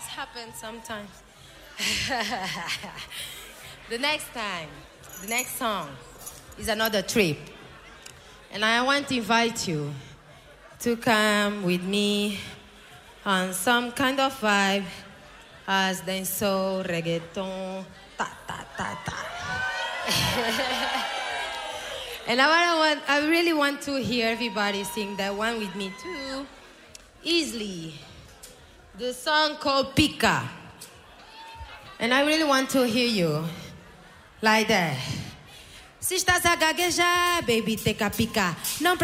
happens sometimes. The next song is another trip. And I want to invite you to come with me on some kind of vibe as dancehall, reggaeton, ta. And I really want to hear everybody sing that one with me too, easily. The song called Pica. And I really want to hear you like that. Se estás a gaguejar, baby, take a pica. Não